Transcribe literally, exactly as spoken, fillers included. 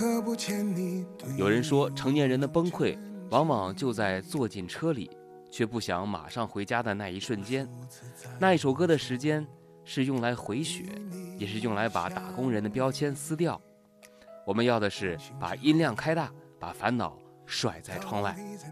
有人说，成年人的崩溃往往就在坐进车里却不想马上回家的那一瞬间。那一首歌的时间是用来回血，也是用来把打工人的标签撕掉。我们要的是把音量开大，把烦恼甩在窗外。